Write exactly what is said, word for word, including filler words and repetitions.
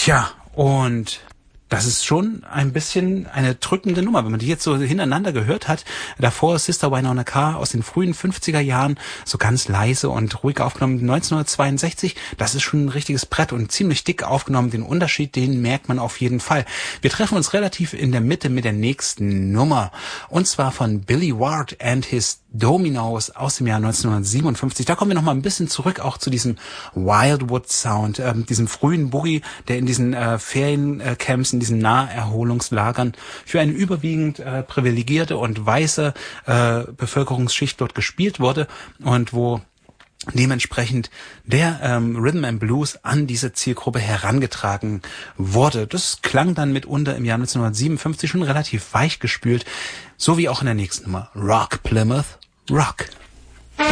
Tja, und das ist schon ein bisschen eine drückende Nummer, wenn man die jetzt so hintereinander gehört hat. Davor Sister Winona Carr aus den frühen fünfziger Jahren, so ganz leise und ruhig aufgenommen, neunzehnhundertzweiundsechzig. Das ist schon ein richtiges Brett und ziemlich dick aufgenommen. Den Unterschied, den merkt man auf jeden Fall. Wir treffen uns relativ in der Mitte mit der nächsten Nummer. Und zwar von Billy Ward and his Dominos aus dem Jahr neunzehnhundertsiebenundfünfzig. Da kommen wir noch mal ein bisschen zurück, auch zu diesem Wildwood Sound, äh, diesem frühen Boogie, der in diesen äh, Feriencamps, in diesen Naherholungslagern für eine überwiegend äh, privilegierte und weiße äh, Bevölkerungsschicht dort gespielt wurde und wo dementsprechend der ähm, Rhythm and Blues an diese Zielgruppe herangetragen wurde. Das klang dann mitunter im Jahr neunzehnhundertsiebenundfünfzig schon relativ weich gespült, so wie auch in der nächsten Nummer. Rock Plymouth Rock.